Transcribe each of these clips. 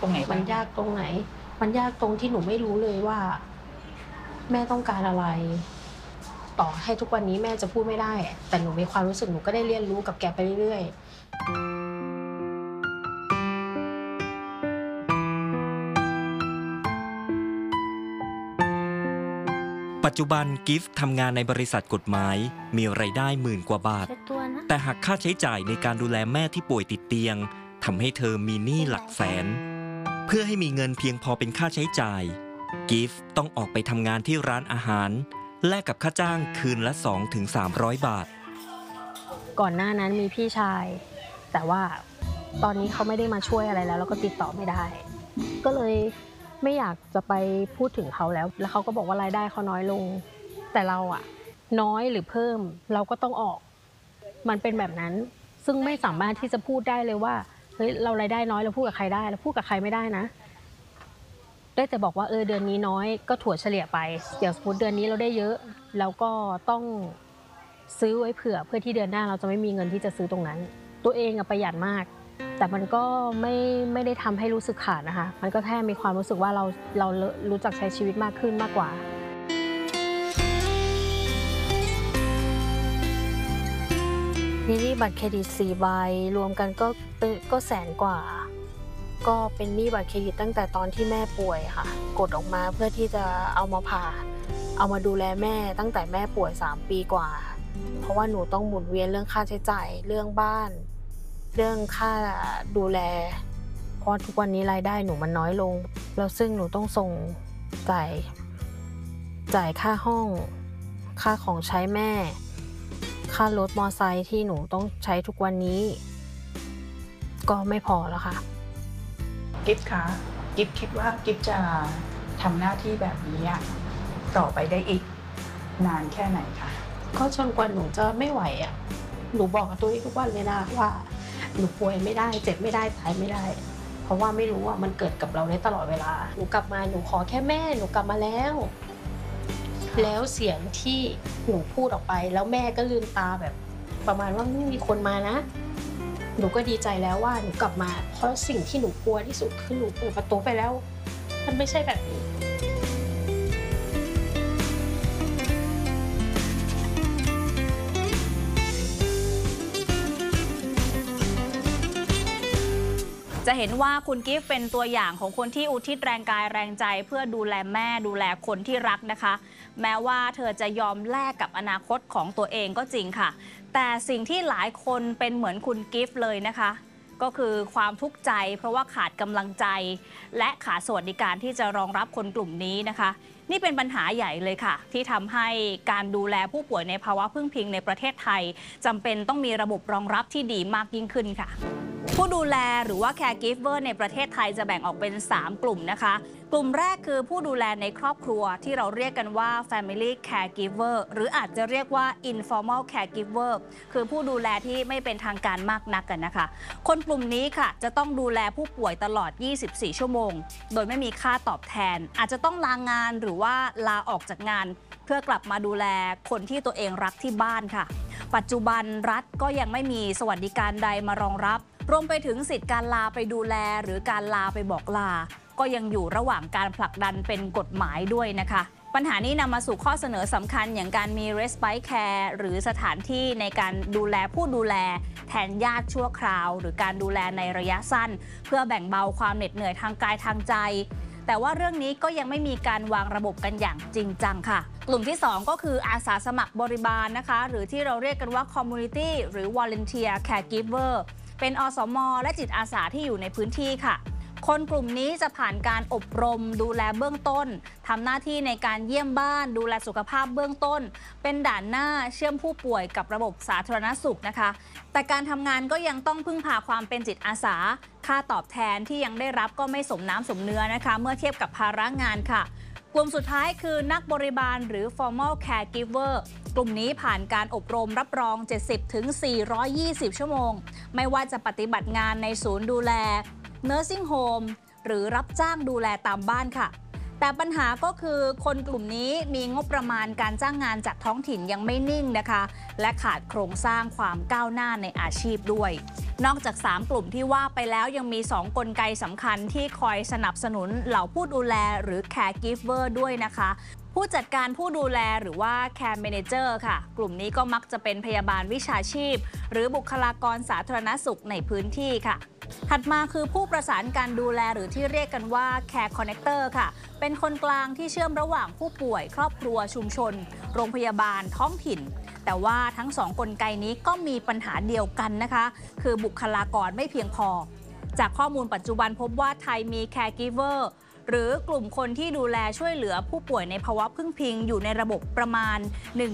ตรงไหนมันยากตรงไหนมันยากตรงที่หนูไม่รู้เลยว่าแม่ต้องการอะไรต่อให้ทุกวันนี้แม่จะพูดไม่ได้แต่หนูมีความรู้สึกหนูก็ได้เรียนรู้กับแกไปเรื่อยปัจจุบันกิฟต์ทำงานในบริษัทกฎหมายมีรายได้10,000 กว่าบาทแต่หากค่าใช้จ่ายในการดูแลแม่ที่ป่วยติดเตียงทำให้เธอมีหนี้หลักแสนเพื่อให้มีเงินเพียงพอเป็นค่าใช้จ่ายกิฟต์ต้องออกไปทำงานที่ร้านอาหารแลกกับค่าจ้างคืนละ 200-300 บาทก่อนหน้านั้นมีพี่ชายแต่ว่าตอนนี้เขาไม่ได้มาช่วยอะไรแล้วก็ติดต่อไม่ได้ก็เลยไม่อยากจะไปพูดถึงเขาแล้วเขาก็บอกว่ารายได้เขาน้อยลงแต่เราอะน้อยหรือเพิ่มเราก็ต้องออกมันเป็นแบบนั้นซึ่งไม่สามารถที่จะพูดได้เลยว่าเฮ้ยเรารายได้น้อยเราพูดกับใครได้เราพูดกับใครไม่ได้นะได้แต่บอกว่าเดือนนี้น้อยก็ถั่วเฉลี่ยไปเดี๋ยวสมมติเดือนนี้เราได้เยอะเราก็ต้องซื้อไว้เผื่อเพื่อที่เดือนหน้าเราจะไม่มีเงินที่จะซื้อตรงนั้นตัวเองอะประหยัดมากแต่มันก็ไม่ได้ทำให้รู้สึกขาดนะคะมันก็แค่มีความรู้สึกว่าเรารู้จักใช้ชีวิตมากขึ้นมากกว่ามีหนี้บัตรเครดิต4 ใบรวมกันก็แสนกว่าก็เป็นหนี้บัตรเครดิตตั้งแต่ตอนที่แม่ป่วยค่ะกดออกมาเพื่อที่จะเอามาดูแลแม่ตั้งแต่แม่ป่วย3 ปีกว่าเพราะว่าหนูต้องหมุนเวียนเรื่องค่าใช้จ่ายเรื่องบ้านเรื่องค่าดูแลเพราะทุกวันนี้รายได้หนูมันน้อยลงแล้วซึ่งหนูต้องส่งจ่ายค่าห้องค่าของใช้แม่ค่ารถมอไซค์ที่หนูต้องใช้ทุกวันนี้ก็ไม่พอแล้วค่ะกิฟคะกิฟคิดว่ากิฟจะทำหน้าที่แบบนี้ต่อไปได้อีกนานแค่ไหนคะก็จนกว่าหนูจะไม่ไหวหนูบอกกับตัวเองทุกวันเลยนะว่าหนูป่วยไม่ได้เจ็บไม่ได้ตายไม่ได้เพราะว่าไม่รู้ว่ามันเกิดกับเราได้ตลอดเวลาหนูกลับมาหนูขอแค่แม่หนูกลับมาแล้วเสียงที่หนูพูดออกไปแล้วแม่ก็ลืมตาแบบประมาณว่าไม่มีคนมานะหนูก็ดีใจแล้วว่าหนูกลับมาเพราะสิ่งที่หนูกลัวที่สุดคือหนูเปิดประตูไปแล้วมันไม่ใช่แบบนี้จะเห็นว่าคุณกิฟต์เป็นตัวอย่างของคนที่อุทิศแรงกายแรงใจเพื่อดูแลแม่ดูแลคนที่รักนะคะแม้ว่าเธอจะยอมแลกกับอนาคตของตัวเองก็จริงค่ะแต่สิ่งที่หลายคนเป็นเหมือนคุณกิฟต์เลยนะคะก็คือความทุกข์ใจเพราะว่าขาดกำลังใจและขาดสวัสดิการที่จะรองรับคนกลุ่มนี้นะคะนี่เป็นปัญหาใหญ่เลยค่ะที่ทำให้การดูแลผู้ป่วยในภาวะพึ่งพิงในประเทศไทยจำเป็นต้องมีระบบรองรับที่ดีมากยิ่งขึ้นค่ะผู้ดูแลหรือว่า caregiver ในประเทศไทยจะแบ่งออกเป็น3 กลุ่มนะคะกลุ่มแรกคือผู้ดูแลในครอบครัวที่เราเรียกกันว่า family caregiver หรืออาจจะเรียกว่า informal caregiver คือผู้ดูแลที่ไม่เป็นทางการมากนักกันนะคะคนกลุ่มนี้ค่ะจะต้องดูแลผู้ป่วยตลอด24 ชั่วโมงโดยไม่มีค่าตอบแทนอาจจะต้องลางานหรือว่าลาออกจากงานเพื่อกลับมาดูแลคนที่ตัวเองรักที่บ้านค่ะปัจจุบันรัฐก็ยังไม่มีสวัสดิการใดมารองรับรวมไปถึงสิทธิการลาไปดูแลหรือการลาไปบอกลาก็ยังอยู่ระหว่างการผลักดันเป็นกฎหมายด้วยนะคะปัญหานี้นำมาสู่ข้อเสนอสำคัญอย่างการมี respite care หรือสถานที่ในการดูแลผู้ดูแลแทนญาติชั่วคราวหรือการดูแลในระยะสั้นเพื่อแบ่งเบาความเหน็ดเหนื่อยทางกายทางใจแต่ว่าเรื่องนี้ก็ยังไม่มีการวางระบบกันอย่างจริงจังค่ะกลุ่มที่2ก็คืออาสาสมัครบริบาลนะคะหรือที่เราเรียกกันว่า community หรือ volunteer caregiverเป็นอสม.และจิตอาสาที่อยู่ในพื้นที่ค่ะคนกลุ่มนี้จะผ่านการอบรมดูแลเบื้องต้นทำหน้าที่ในการเยี่ยมบ้านดูแลสุขภาพเบื้องต้นเป็นด่านหน้าเชื่อมผู้ป่วยกับระบบสาธารณสุขนะคะแต่การทำงานก็ยังต้องพึ่งพาความเป็นจิตอาสาค่าตอบแทนที่ยังได้รับก็ไม่สมน้ำสมเนื้อนะคะเมื่อเทียบกับภาระงานค่ะกลุ่มสุดท้ายคือนักบริบาลหรือ formal caregiver กลุ่มนี้ผ่านการอบรมรับรอง 70-420 ชั่วโมงไม่ว่าจะปฏิบัติงานในศูนย์ดูแล nursing home หรือรับจ้างดูแลตามบ้านค่ะแต่ปัญหาก็คือคนกลุ่มนี้มีงบประมาณการจ้างงานจากท้องถิ่นยังไม่นิ่งนะคะและขาดโครงสร้างความก้าวหน้าในอาชีพด้วยนอกจาก3กลุ่มที่ว่าไปแล้วยังมี2กลไกสำคัญที่คอยสนับสนุนเหล่าผู้ดูแลหรือ caregiver ด้วยนะคะผู้จัดการผู้ดูแลหรือว่า care manager ค่ะกลุ่มนี้ก็มักจะเป็นพยาบาลวิชาชีพหรือบุคลากรสาธารณสุขในพื้นที่ค่ะถัดมาคือผู้ประสานการดูแลหรือที่เรียกกันว่า care connector ค่ะเป็นคนกลางที่เชื่อมระหว่างผู้ป่วยครอบครัวชุมชนโรงพยาบาลท้องถิ่นแต่ว่าทั้ง2กลไกนี้ก็มีปัญหาเดียวกันนะคะคือบุคลากรไม่เพียงพอจากข้อมูลปัจจุบันพบว่าไทยมี caregiverหรือกลุ่มคนที่ดูแลช่วยเหลือผู้ป่วยในภาวะพึ่งพิงอยู่ในระบบประมาณ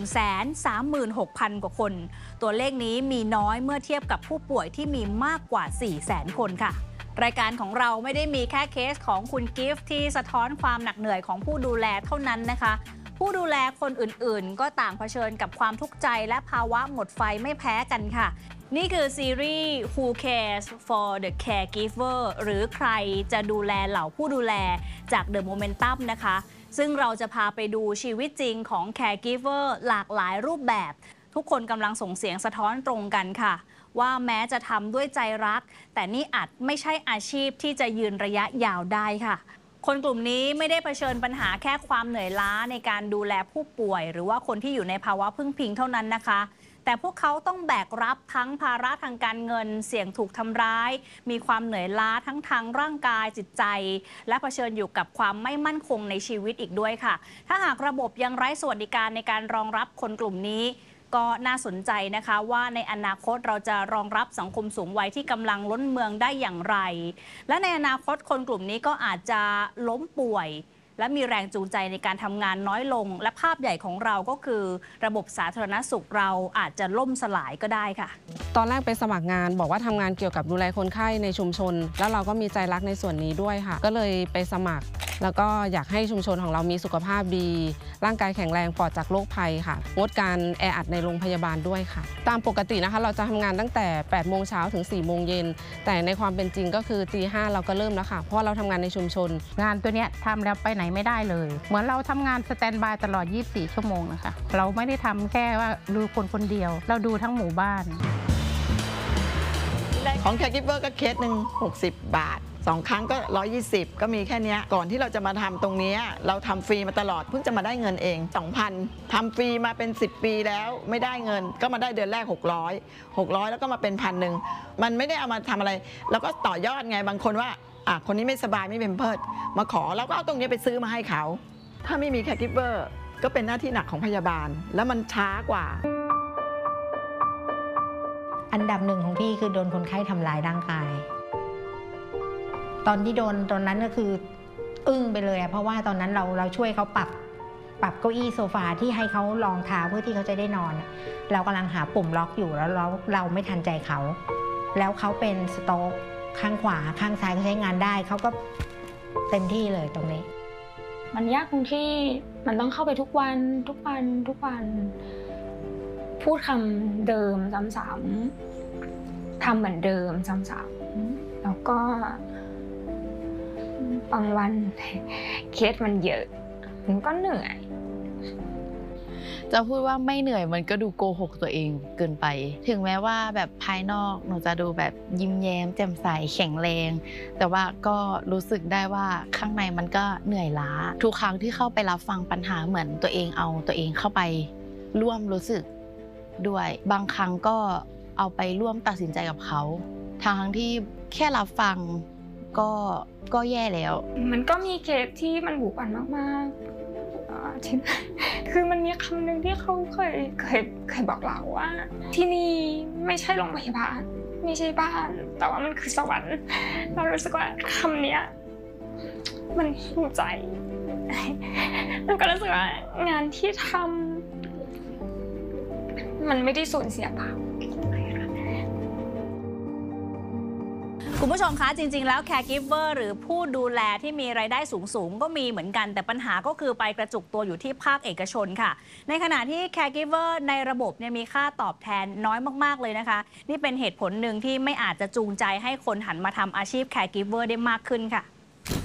136,000 กว่าคนตัวเลขนี้มีน้อยเมื่อเทียบกับผู้ป่วยที่มีมากกว่า 400,000 คนค่ะรายการของเราไม่ได้มีแค่เคสของคุณกิฟต์ที่สะท้อนความหนักเหนื่อยของผู้ดูแลเท่านั้นนะคะผู้ดูแลคนอื่นๆก็ต่างเผชิญกับความทุกข์ใจและภาวะหมดไฟไม่แพ้กันค่ะนี่คือซีรีส์ Who Cares for the Caregiver หรือใครจะดูแลเหล่าผู้ดูแลจาก The Momentum นะคะซึ่งเราจะพาไปดูชีวิตจริงของ Caregiver หลากหลายรูปแบบทุกคนกำลังส่งเสียงสะท้อนตรงกันค่ะว่าแม้จะทำด้วยใจรักแต่นี่อาจไม่ใช่อาชีพที่จะยืนระยะยาวได้ค่ะคนกลุ่มนี้ไม่ได้เผชิญปัญหาแค่ความเหนื่อยล้าในการดูแลผู้ป่วยหรือว่าคนที่อยู่ในภาวะพึ่งพิงเท่านั้นนะคะแต่พวกเขาต้องแบกรับทั้งภาระทางการเงินเสี่ยงถูกทำร้ายมีความเหนื่อยล้าทั้งทางร่างกายจิตใจและเผชิญอยู่กับความไม่มั่นคงในชีวิตอีกด้วยค่ะถ้าหากระบบยังไร้สวัสดิการในการรองรับคนกลุ่มนี้ก็น่าสนใจนะคะว่าในอนาคตเราจะรองรับสังคมสูงวัยที่กำลังล้นเมืองได้อย่างไรและในอนาคตคนกลุ่มนี้ก็อาจจะล้มป่วยและมีแรงจูงใจในการทำงานน้อยลงและภาพใหญ่ของเราก็คือระบบสาธารณสุขเราอาจจะล่มสลายก็ได้ค่ะตอนแรกไปสมัครงานบอกว่าทำงานเกี่ยวกับดูแลคนไข้ในชุมชนแล้วเราก็มีใจรักในส่วนนี้ด้วยค่ะก็เลยไปสมัครแล้วก็อยากให้ชุมชนของเรามีสุขภาพดีร่างกายแข็งแรงปลอดจากโรคภัยค่ะงดการแออัดในโรงพยาบาลด้วยค่ะตามปกตินะคะเราจะทำงานตั้งแต่ 8 โมงเช้าถึง 4 โมงเย็นแต่ในความเป็นจริงก็คือตี 5เราก็เริ่มแล้วค่ะเพราะเราทำงานในชุมชนงานตัวเนี้ยทำแล้วไปไหนไม่ได้เลยเหมือนเราทำงานสแตนด์บายตลอด 24 ชั่วโมงนะคะเราไม่ได้ทำแค่ว่าดูคนเดียวเราดูทั้งหมู่บ้านของ Caregiver ก็เคสหนึ่ง60 บาท2 ครั้งก็ 120ก็มีแค่นี้ก่อนที่เราจะมาทำตรงนี้เราทำฟรีมาตลอดเพิ่งจะมาได้เงินเอง 2,000 ทำฟรีมาเป็น10 ปีแล้วไม่ได้เงินก็มาได้เดือนแรก600แล้วก็มาเป็น1,000มันไม่ได้เอามาทำอะไรแล้วก็ต่อยอดไงบางคนว่าคนนี้ไม่สบายไม่เป็นเพิดมาขอเราก็เอาตรงนี้ไปซื้อมาให้เขาถ้าไม่มี Caregiver ก็เป็นหน้าที่หนักของพยาบาลแล้วมันช้ากว่าอันดับหนึ่งของพี่คือโดนคนไข้ทำร้ายร่างกายตอนที่โดนตอนนั้นก็คืออึ้งไปเลยเพราะว่าตอนนั้นเราช่วยเขาปรับเก้าอี้โซฟาที่ให้เขารองเท้าเพื่อที่เขาจะได้นอนเรากำลังหาปุ่มล็อกอยู่แล้วเราไม่ทันใจเขาแล้วเขาเป็นสโตรกข้างขวาข้างซ้ายก็ใช้งานได้เขาก็เต็มที่เลยตรงนี้มันยากตรงที่มันต้องเข้าไปทุกวันพูดคำเดิมซ้ำๆทำเหมือนเดิมซ้ำๆแล้วก็บางวันเคสมันเยอะมันก็เหนื่อยจะพูดว่าไม่เหนื่อยมันก็ดูโกหกตัวเองเกินไปถึงแม้ว่าแบบภายนอกหนูจะดูแบบยิ้มแย้มแจ่มใสแข็งแรงแต่ว่าก็รู้สึกได้ว่าข้างในมันก็เหนื่อยล้าทุกครั้งที่เข้าไปรับฟังปัญหาเหมือนตัวเองเอาตัวเองเข้าไปร่วมรู้สึกด้วยบางครั้งก็เอาไปร่วมตัดสินใจกับเขาทั้งที่แค่รับฟังก็แย่แล้วมันก็มีเคสที่มันบุกบั่นมากๆคือมันมีคำหนึ่งที่เขาเคยบอกเราว่าที่นี่ไม่ใช่โรงพยาบาลไม่ใช่บ้านแต่ว่ามันคือสวรรค์เรารู้สึกว่าคำนี้มันหิวใจแล้วก็รู้สึกว่างานที่ทำมันไม่ได้สูญเสียเปล่าคุณผู้ชมคะจริงๆแล้ว caregiver หรือผู้ดูแลที่มีรายได้สูงๆก็มีเหมือนกันแต่ปัญหาก็คือไปกระจุกตัวอยู่ที่ภาคเอกชนค่ะในขณะที่ caregiver ในระบบเนี่ยมีค่าตอบแทนน้อยมากๆเลยนะคะนี่เป็นเหตุผลหนึ่งที่ไม่อาจจะจูงใจให้คนหันมาทำอาชีพ caregiver ได้มากขึ้นค่ะ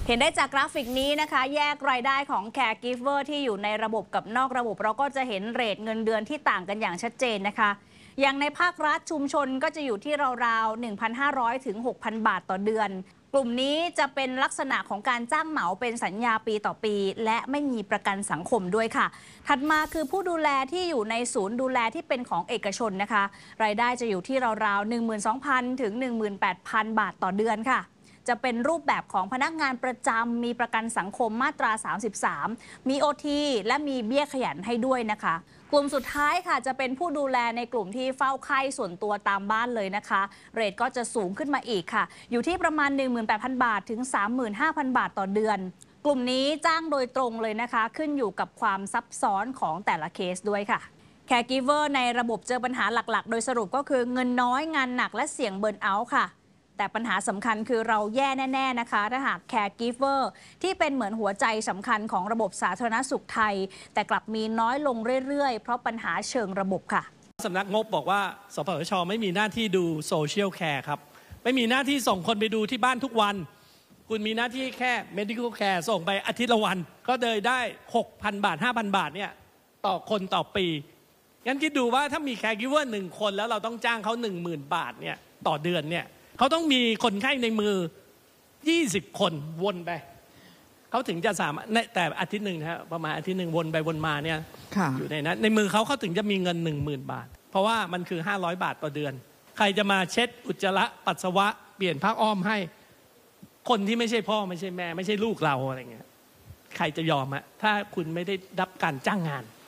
เห็นได้จากกราฟิกนี้นะคะแยกรายได้ของ Caregiver ที่อยู่ในระบบกับนอกระบบเราก็จะเห็นเรทเงินเดือนที่ต่างกันอย่างชัดเจนนะคะอย่างในภาครัฐชุมชนก็จะอยู่ที่ราวๆ 1,500 ถึง 6,000 บาทต่อเดือนกลุ่มนี้จะเป็นลักษณะของการจ้างเหมาเป็นสัญญาปีต่อปีและไม่มีประกันสังคมด้วยค่ะถัดมาคือผู้ดูแลที่อยู่ในศูนย์ดูแลที่เป็นของเอกชนนะคะรายได้จะอยู่ที่ราวๆ 12,000 ถึง 18,000 บาทต่อเดือนค่ะจะเป็นรูปแบบของพนักงานประจำมีประกันสังคมมาตรา 33 มี OT และมีเบี้ยขยันให้ด้วยนะคะกลุ่มสุดท้ายค่ะจะเป็นผู้ดูแลในกลุ่มที่เฝ้าไข้ส่วนตัวตามบ้านเลยนะคะเรทก็จะสูงขึ้นมาอีกค่ะอยู่ที่ประมาณ 18,000 บาทถึง 35,000 บาทต่อเดือนกลุ่มนี้จ้างโดยตรงเลยนะคะขึ้นอยู่กับความซับซ้อนของแต่ละเคสด้วยค่ะ Caregiver ในระบบเจอปัญหาหลักๆโดยสรุปก็คือเงินน้อยงานหนักและเสี่ยงเบิร์นเอาท์ค่ะแต่ปัญหาสำคัญคือเราแย่แน่ๆนะคะถ้าหาก Caregiver ที่เป็นเหมือนหัวใจสำคัญของระบบสาธารณสุขไทยแต่กลับมีน้อยลงเรื่อยๆเพราะปัญหาเชิงระบบค่ะสำนักงบบอกว่าสปสช.ไม่มีหน้าที่ดูโซเชียลแคร์ครับไม่มีหน้าที่ส่งคนไปดูที่บ้านทุกวันคุณมีหน้าที่แค่ medical care ส่งไปอาทิตย์ละวันก็เลยได้ 6,000 บาท 5,000 บาทเนี่ยต่อคนต่อปีงั้นคิดดูว่าถ้ามี Caregiver 1 คนแล้วเราต้องจ้างเขา 10,000 บาทเนี่ยต่อเดือนเนี่ยเขาต้องมีคนไข้ในมือ20 คนวนไปเขาถึงจะสามารถแต่อาทิตย์หนึ่งนะประมาณอาทิตย์หนึ่งวนไปวนมาเนี่ยอยู่ในนั้นในมือเขาถึงจะมีเงิน 10,000 บาทเพราะว่ามันคือ500 บาทต่อเดือนใครจะมาเช็ดอุจจาระปัสสาวะเปลี่ยนผ้าอ้อมให้คนที่ไม่ใช่พ่อไม่ใช่แม่ไม่ใช่ลูกเราอะไรเงี้ยใครจะยอมอะถ้าคุณไม่ได้รับการจ้างงาน